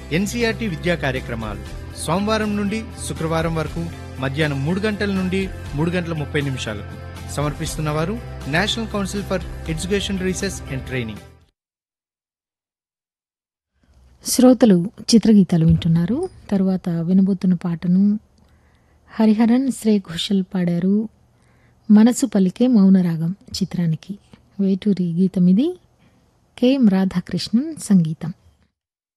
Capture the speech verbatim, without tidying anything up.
NCERT విద్యా కార్యక్రమాలు సోమవారం నుండి శుక్రవారం వరకు మధ్యాహ్నం మూడు గంటల నుండి మూడు గంటల ముప్పై నిమిషాలకు సమర్పిస్తున్నవారు national council for education research and training. శ్రోతలు చిత్రగీతాలు వింటున్నారు. తరువాత వినబోతున్న పాటను హరిహరన్ శ్రేయ ఘోషల్ పాడారు. మనసు పలికే మౌనరాగం చిత్రానికి. వేటూరి గీతం ఇది. కె రాధాకృష్ణన్ సంగీతం.